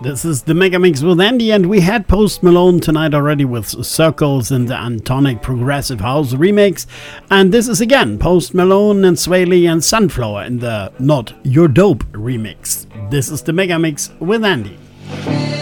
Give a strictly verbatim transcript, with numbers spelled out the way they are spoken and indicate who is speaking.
Speaker 1: This is the Mega Mix with Andy, and we had Post Malone tonight already with Circles and the Antonic Progressive House remix. And this is again Post Malone and Swae Lee and Sunflower in the Not Your Dope remix. This is the Mega Mix with Andy.